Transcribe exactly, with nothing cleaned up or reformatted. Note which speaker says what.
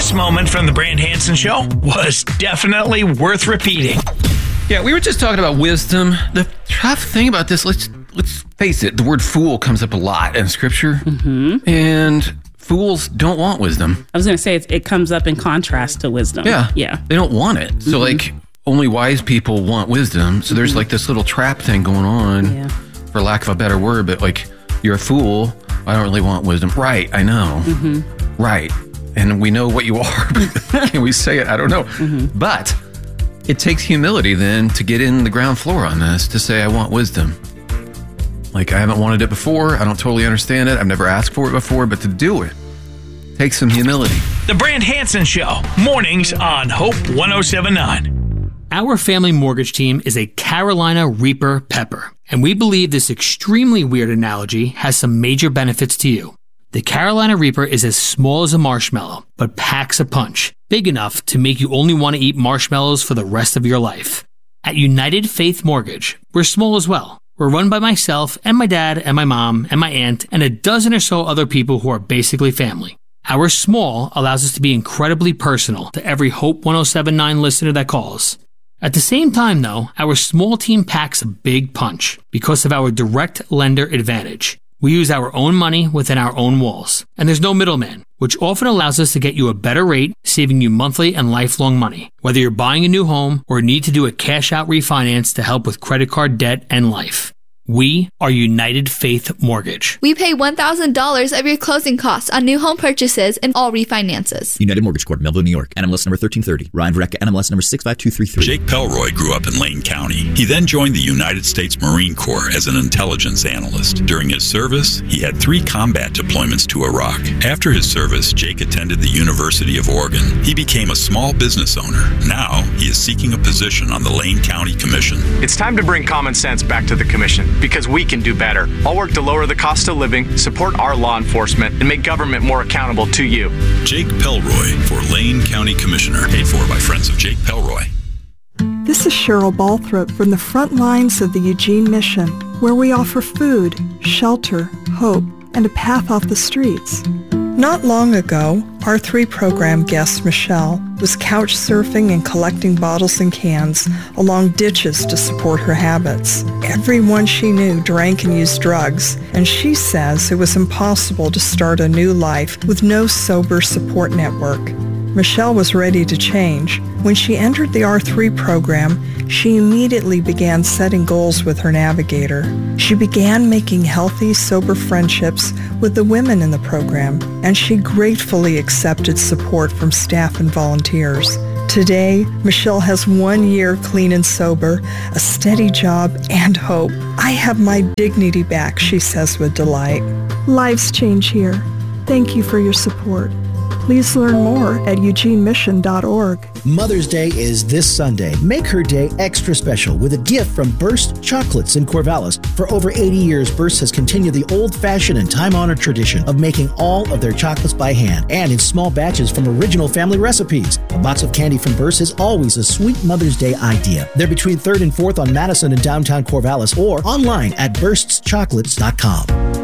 Speaker 1: This moment from the Brand Hansen Show was definitely worth repeating.
Speaker 2: Yeah, we were just talking about wisdom. The tough thing about this, let's let's face it, the word fool comes up a lot in Scripture. Mm-hmm. And fools don't want wisdom.
Speaker 3: I was going to say, it, it comes up in contrast to wisdom.
Speaker 2: Yeah.
Speaker 3: Yeah.
Speaker 2: They don't want it. So, mm-hmm. like, only wise people want wisdom. So there's, mm-hmm. like, this little trap thing going on, yeah. for lack of a better word. But, like, you're a fool. I don't really want wisdom. Right, I know. Mm-hmm. Right. And we know what you are. But can we say it? I don't know. Mm-hmm. But it takes humility, then, to get in the ground floor on this, to say, I want wisdom. Like, I haven't wanted it before. I don't totally understand it. I've never asked for it before. But to do it takes some humility.
Speaker 1: The Brand Hansen Show, mornings on Hope one oh seven point nine.
Speaker 4: Our family mortgage team is a Carolina Reaper Pepper, and we believe this extremely weird analogy has some major benefits to you. The Carolina Reaper is as small as a marshmallow, but packs a punch, big enough to make you only want to eat marshmallows for the rest of your life. At United Faith Mortgage, we're small as well. We're run by myself and my dad and my mom and my aunt and a dozen or so other people who are basically family. Our small allows us to be incredibly personal to every Hope one oh seven point nine listener that calls. At the same time, though, our small team packs a big punch because of our direct lender advantage. We use our own money within our own walls, and there's no middleman, which often allows us to get you a better rate, saving you monthly and lifelong money, whether you're buying a new home or need to do a cash-out refinance to help with credit card debt and life. We are United Faith Mortgage.
Speaker 5: We pay one thousand dollars of your closing costs on new home purchases and all refinances.
Speaker 6: United Mortgage Corp, Melville, New York. N M L S number thirteen thirty. Ryan Verrecka, N M L S number six five two three three.
Speaker 7: Jake Pelroy grew up in Lane County. He then joined the United States Marine Corps as an intelligence analyst. During his service, he had three combat deployments to Iraq. After his service, Jake attended the University of Oregon. He became a small business owner. Now, he is seeking a position on the Lane County Commission.
Speaker 8: It's time to bring common sense back to the Commission, because we can do better. I'll work to lower the cost of living, support our law enforcement, and make government more accountable to you.
Speaker 7: Jake Pelroy for Lane County Commissioner. Paid for by Friends of Jake Pelroy.
Speaker 9: This is Cheryl Balthrop from the front lines of the Eugene Mission, where we offer food, shelter, hope, and a path off the streets. Not long ago, our three program guest, Michelle, was couch surfing and collecting bottles and cans along ditches to support her habits. Everyone she knew drank and used drugs, and she says it was impossible to start a new life with no sober support network. Michelle was ready to change. When she entered the R three program, she immediately began setting goals with her navigator. She began making healthy, sober friendships with the women in the program, and she gratefully accepted support from staff and volunteers. Today, Michelle has one year clean and sober, a steady job, and hope. I have my dignity back, she says with delight. Lives change here. Thank you for your support. Please learn more at eugene mission dot org.
Speaker 10: Mother's Day is this Sunday. Make her day extra special with a gift from Burst Chocolates in Corvallis. For over eighty years, Burst has continued the old-fashioned and time-honored tradition of making all of their chocolates by hand and in small batches from original family recipes. A box of candy from Burst is always a sweet Mother's Day idea. They're between third and fourth on Madison in downtown Corvallis or online at bursts chocolates dot com.